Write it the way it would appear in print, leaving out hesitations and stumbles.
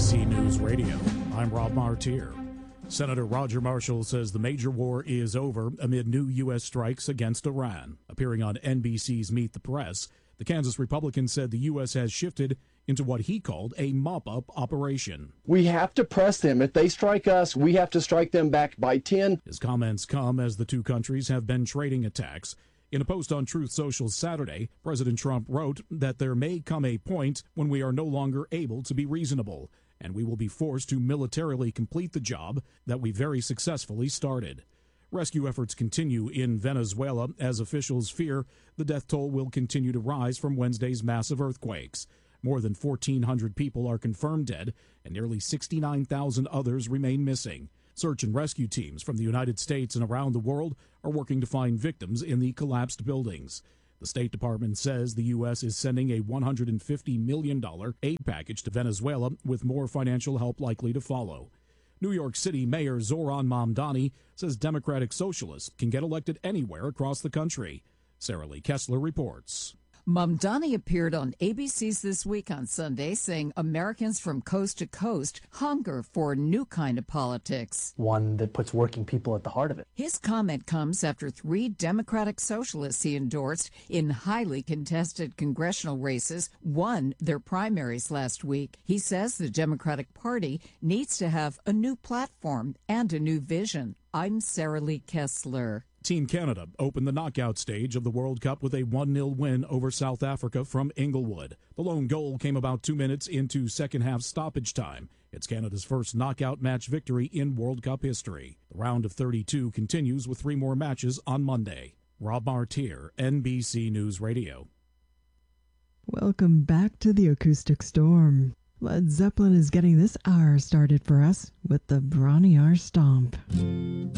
NBC News Radio, I'm Rob Martier. Senator Roger Marshall says the major war is over amid new U.S. strikes against Iran. Appearing on NBC's Meet the Press, the Kansas Republican said the U.S. has shifted into what he called a mop-up operation. We have to press them. If they strike us, we have to strike them back by 10. His comments come as the two countries have been trading attacks. In a post on Truth Social Saturday, President Trump wrote that there may come a point when we are no longer able to be reasonable, and we will be forced to militarily complete the job that we very successfully started. Rescue efforts continue in Venezuela as officials fear the death toll will continue to rise from Wednesday's massive earthquakes. More than 1,400 people are confirmed dead, and nearly 69,000 others remain missing. Search and rescue teams from the United States and around the world are working to find victims in the collapsed buildings. The State Department says the U.S. is sending a $150 million aid package to Venezuela, with more financial help likely to follow. New York City Mayor Zoran Mamdani says Democratic Socialists can get elected anywhere across the country. Sarah Lee Kessler reports. Mamdani appeared on ABC's This Week on Sunday, saying Americans from coast to coast hunger for a new kind of politics. One that puts working people at the heart of it. His comment comes after 3 Democratic Socialists he endorsed in highly contested congressional races won their primaries last week. He says the Democratic Party needs to have a new platform and a new vision. I'm Sarah Lee Kessler. Team Canada opened the knockout stage of the World Cup with a 1-0 win over South Africa from Inglewood. The lone goal came about 2 minutes into second-half stoppage time. It's Canada's first knockout match victory in World Cup history. The round of 32 continues with 3 more matches on Monday. Rob Martier, NBC News Radio. Welcome back to the Acoustic Storm. Led Zeppelin is getting this hour started for us with the Bron-Y-Aur Stomp.